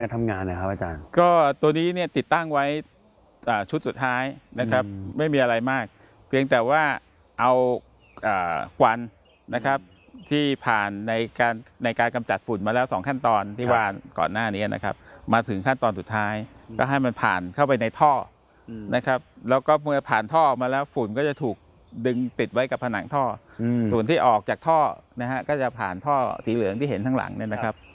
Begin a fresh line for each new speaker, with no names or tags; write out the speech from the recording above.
การทำงานนะครับอาจารย์
ก็ตัวนี้เนี่ยติดตั้งไว้ชุดสุดท้ายนะครับไม่มีอะไรมากเพียงแต่ว่าเอาควันนะครับที่ผ่านในการกำจัดฝุ่นมาแล้ว2ขั้นตอนที่ว่าก่อนหน้านี้นะครับมาถึงขั้นตอนสุดท้ายก็ให้มันผ่านเข้าไปในท่อนะครับแล้วก็เมื่อผ่านท่อมาแล้วฝุ่นก็จะถูกดึงติดไว้กับผนังท่อส่วนที่ออกจากท่อนะฮะก็จะผ่านท่อสีเหลืองที่เห็นข้างหลังเนี่ยนะครับ